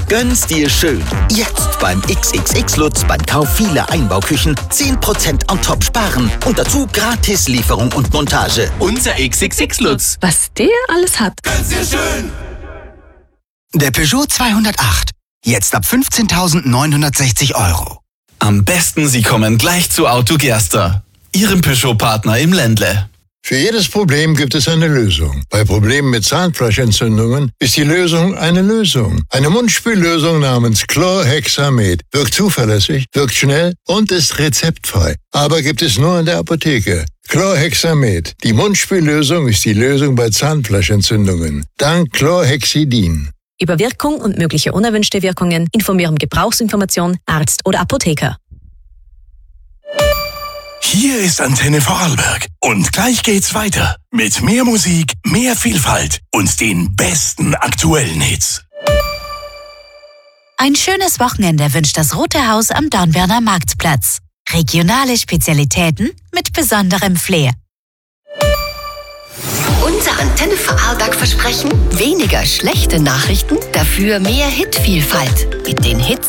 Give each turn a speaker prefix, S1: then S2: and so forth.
S1: Gönn's dir schön. Jetzt beim XXX Lutz beim Kauf vieler Einbauküchen 10% on top sparen und dazu gratis Lieferung und Montage. Unser XXX Lutz.
S2: Was der alles hat.
S1: Gönn's dir schön.
S3: Der Peugeot 208. Jetzt ab 15.960 €.
S4: Am besten, Sie kommen gleich zu Auto Gerster, Ihrem Peugeot-Partner im Ländle.
S5: Für jedes Problem gibt es eine Lösung. Bei Problemen mit Zahnfleischentzündungen ist die Lösung eine Lösung. Eine Mundspüllösung namens Chlorhexamet wirkt zuverlässig, wirkt schnell und ist rezeptfrei. Aber gibt es nur in der Apotheke. Chlorhexamet. Die Mundspüllösung ist die Lösung bei Zahnfleischentzündungen. Dank Chlorhexidin.
S2: Über Wirkung und mögliche unerwünschte Wirkungen informieren Gebrauchsinformation, Arzt oder Apotheker.
S6: Hier ist Antenne Vorarlberg und gleich geht's weiter mit mehr Musik, mehr Vielfalt und den besten aktuellen Hits.
S7: Ein schönes Wochenende wünscht das Rote Haus am Dornbirner Marktplatz. Regionale Spezialitäten mit besonderem Flair.
S8: Unser Antenne Vorarlberg-Versprechen: weniger schlechte Nachrichten, dafür mehr Hitvielfalt. Mit den Hits